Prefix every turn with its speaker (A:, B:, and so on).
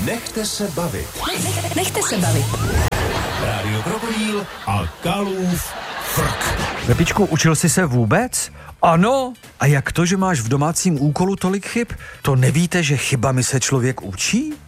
A: Nechte se bavit.
B: Nechte se bavit.
A: Rádio Krokodýl a Kalův frk.
C: Pepičku, učil jsi se vůbec? Ano. A jak to, že máš v domácím úkolu tolik chyb? To nevíte, že chybami se člověk učí?